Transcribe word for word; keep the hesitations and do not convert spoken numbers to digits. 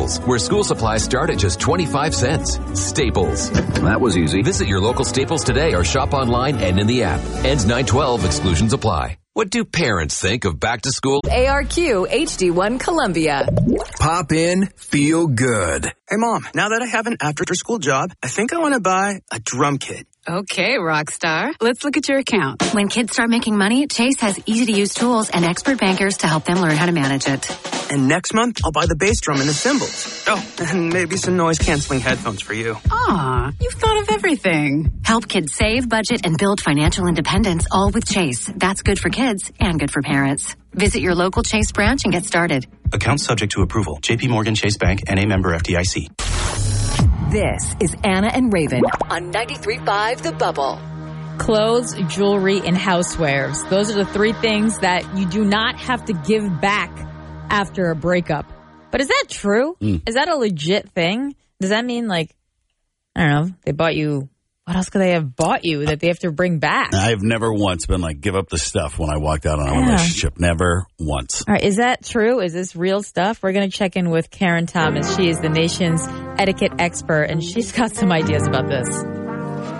Staples, where school supplies start at just twenty-five cents. Staples. That was easy. Visit your local Staples today or shop online and in the app. Ends nine twelve. Exclusions apply. What do parents think of back to school? A R Q H D one Columbia. Pop in, feel good. Hey, Mom, now that I have an after-school job, I think I want to buy a drum kit. Okay, Rockstar. Let's look at your account. When kids start making money, Chase has easy-to-use tools and expert bankers to help them learn how to manage it. And next month, I'll buy the bass drum and the cymbals. Oh, and maybe some noise-canceling headphones for you. Aw, you've thought of everything. Help kids save, budget, and build financial independence, all with Chase. That's good for kids and good for parents. Visit your local Chase branch and get started. Account subject to approval. J P Morgan Chase Bank, N A member F D I C. This is Anna and Raven on ninety-three point five The Bubble. Clothes, jewelry, and housewares. Those are the three things that you do not have to give back after a breakup. But is that true? Mm. Is that a legit thing? Does that mean, like, I don't know, they bought you, what else could they have bought you that they have to bring back? I've never once been like, give up the stuff when I walked out on a yeah. relationship. Never once. All right, is that true? Is this real stuff? We're going to check in with Karen Thomas. She is the nation's etiquette expert, and she's got some ideas about this.